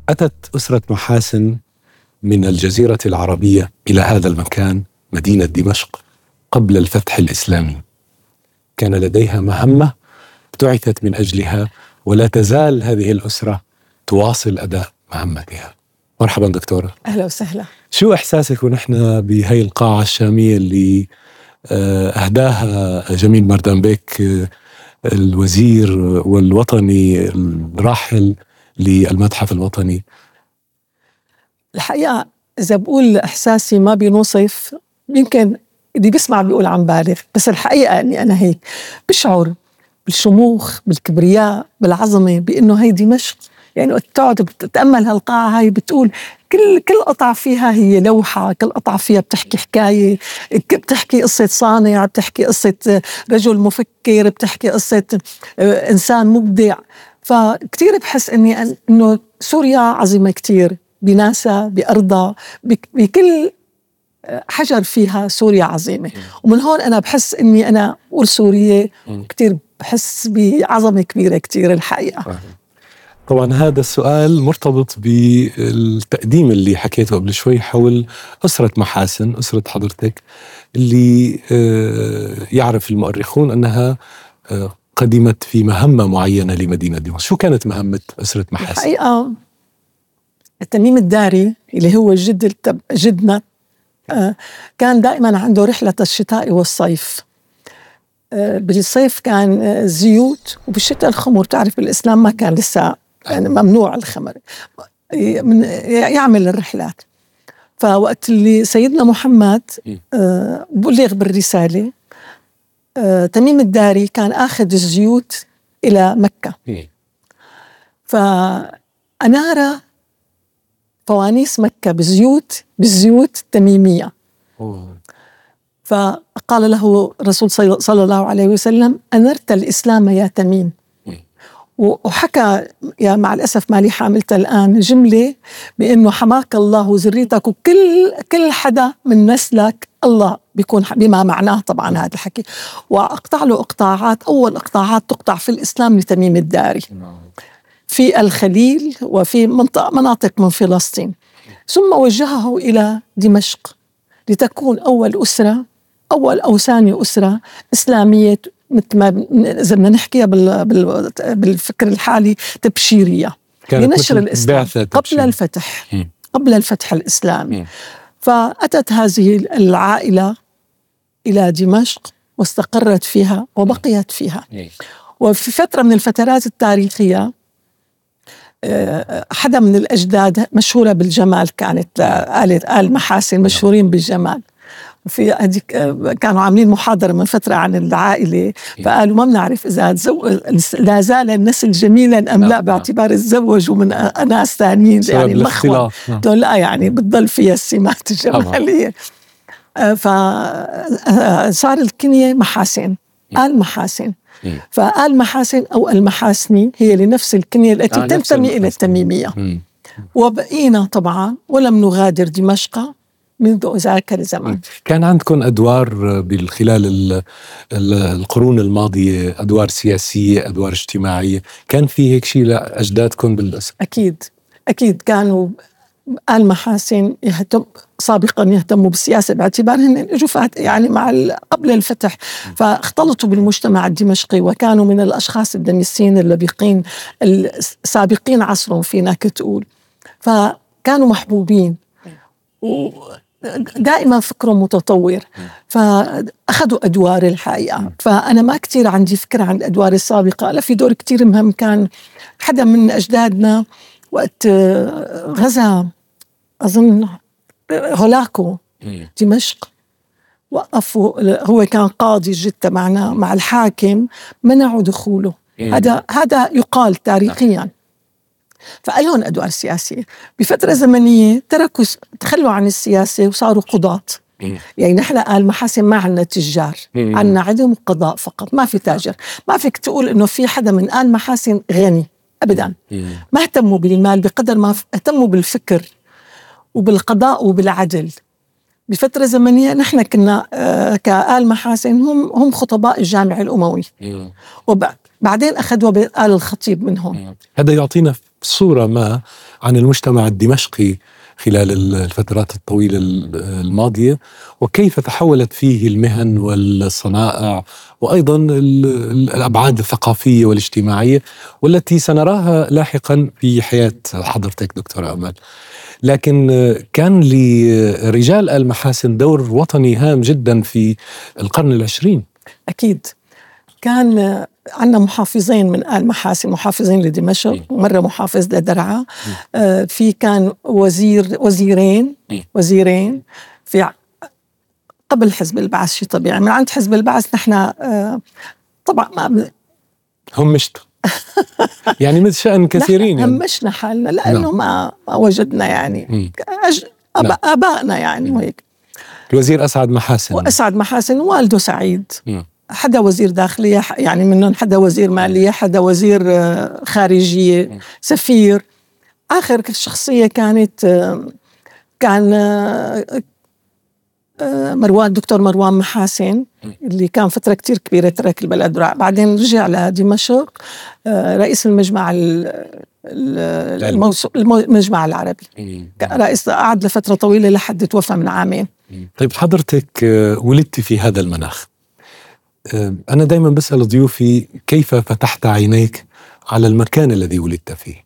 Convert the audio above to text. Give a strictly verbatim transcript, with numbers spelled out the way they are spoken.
أتت أسرة محاسن من الجزيرة العربية إلى هذا المكان مدينة دمشق قبل الفتح الإسلامي. كان لديها مهمة ابتعثت من أجلها، ولا تزال هذه الأسرة تواصل أداء مهمتها. مرحبا دكتورة. أهلا وسهلا. شو إحساسك ونحن بهاي القاعة الشامية اللي أهداها جميل مردانبيك الوزير والوطني الراحل للمتحف الوطني؟ الحقيقة إذا بقول إحساسي ما بينوصف، يمكن اللي بيسمع بيقول عم بالغ، بس الحقيقة أني أنا هيك بشعر بالشموخ، بالكبرياء، بالعظمة، بأنه هي دمشق. يعني تقعد بتتأمل هالقاعة هاي بتقول كل كل قطعة فيها هي لوحة، كل قطعة فيها بتحكي حكاية، بتحكي قصة صانع، بتحكي قصة رجل مفكر، بتحكي قصة إنسان مبدع. فكتير بحس إني إنه سوريا عظيمة كتير، بناسها، بأرضها، بكل حجر فيها سوريا عظيمة. ومن هون أنا بحس إني أنا أقول سورية، كتير بحس بعظمة كبيرة كتير الحقيقة. طبعا هذا السؤال مرتبط بالتقديم اللي حكيته قبل شوي حول أسرة محاسن، أسرة حضرتك، اللي يعرف المؤرخون أنها قدمت في مهمة معينة لمدينة دمشق. شو كانت مهمة أسرة محاسن؟ الحقيقة تميم الداري اللي هو جد جدنا كان دائما عنده رحلة الشتاء والصيف. بالصيف كان زيوت، وبالشتاء الخمر. تعرف بالإسلام ما كان لسه يعني ممنوع الخمر، يعمل الرحلات. فوقت اللي سيدنا محمد بلغ بالرسالة، تميم الداري كان آخذ الزيوت إلى مكة، فأنار فوانيس مكة بالزيوت بالزيوت التميمية. فقال له الرسول صلى الله عليه وسلم: أنرت الإسلام يا تميم. وحكى يا مع الأسف مالي حاملتها الآن جملة بأنه حماك الله وذريتك وكل كل حدا من نسلك الله بيكون بما معناه طبعا هذا الحكي. وأقطع له إقطاعات، أول إقطاعات تقطع في الإسلام لتميم الداري في الخليل وفي منطقة مناطق من فلسطين، ثم وجهه إلى دمشق لتكون أول أسرة أول أو ثاني أسرة إسلامية، مثل ما إذا بدنا نحكيها بالفكر الحالي تبشيرية لنشر الإسلام قبل الفتح قبل الفتح الإسلامي. فأتت هذه العائلة إلى دمشق واستقرت فيها وبقيت فيها. وفي فترة من الفترات التاريخية حدا من الأجداد مشهورة بالجمال، كانت آل آل محاسن مشهورين بالجمال. في هذيك كانوا عاملين محاضرة من فترة عن العائلة، فقالوا ما بنعرف إذا لا زال النسل جميلا أم لا، باعتبار الزوجوا من أناس ثانيين يعني المخوة لا يعني بتضل فيها السمات الجمالية. فصار الكنية محاسن، آل محاسن. فآل محاسن أو المحاسني هي لنفس الكنية التي آه تنتمي إلى التميمية. وبقينا طبعا ولم نغادر دمشق منذ ذاك الزمان. كان عندكم أدوار بالخلال القرون الماضية، أدوار سياسية، أدوار اجتماعية، كان في هيك شيء لأجدادكم بالأسف؟ أكيد أكيد كانوا آل محاسن يهتم سابقا يهتموا بالسياسة باعتبارهم اجوا يعني مع قبل الفتح، فاختلطوا بالمجتمع الدمشقي وكانوا من الأشخاص الدنيسين اللبقين السابقين عصرهم فينك تقول. فكانوا محبوبين ودائما فكرهم متطور، فأخذوا أدوار الحقيقة. فأنا ما كتير عندي فكرة عن الأدوار السابقة. لا، في دور كتير مهم كان حدا من أجدادنا وقت غزا أظن هولاكو دمشق، وقفوا، هو كان قاضي جدة معنا مع الحاكم، منعوا دخوله. هذا هذا يقال تاريخيا. فألهم أدوار سياسية. بفترة زمنية تركوا تخلوا عن السياسة وصاروا قضاة. يعني نحن آل محاسن ما عنا تجار، عنا عدم قضاء فقط، ما في تاجر. ما فيك تقول إنه في حدا من آل محاسن غني أبدا. ما اهتموا بالمال بقدر ما اهتموا بالفكر وبالقضاء وبالعدل. بفترة زمنية نحن كنا آه كآل محاسن هم هم خطباء الجامع الأموي، وبعدين أخذوا بآل الخطيب منهم. هذا يعطينا صورة ما عن المجتمع الدمشقي خلال الفترات الطويلة الماضية، وكيف تحولت فيه المهن والصنائع، وأيضا الأبعاد الثقافية والاجتماعية والتي سنراها لاحقا في حياة حضرتك دكتورة أمل. لكن كان لرجال آل محاسن دور وطني هام جدا في القرن العشرين. أكيد، كان عندنا محافظين من آل محاسن، محافظين لدمشق ومرة محافظ لدرعا. آه في كان وزير وزيرين وزيرين في قبل حزب البعث. شيء طبيعي، من عند حزب البعث نحن آه طبعا ما هم مشتوا يعني مثل شأن كثيرين يعني همشنا حالنا لأنه ما, ما وجدنا يعني أج... أب... آبائنا يعني وهيك. الوزير أسعد محاسن وأسعد محاسن والده سعيد. م. حدا وزير داخلية يعني منهم، حدا وزير مالية، حدا وزير خارجية، م. سفير. آخر شخصية كانت كان مروان، دكتور مروان محاسن، اللي كان فترة كتير كبيرة ترك البلد، بعدين رجع لدمشق رئيس المجمع المجمع العربي، رئيس، قعد لفترة طويلة لحد توفى من عامين. طيب حضرتك ولدت في هذا المناخ، أنا دايما بسأل ضيوفي كيف فتحت عينيك على المكان الذي ولدت فيه؟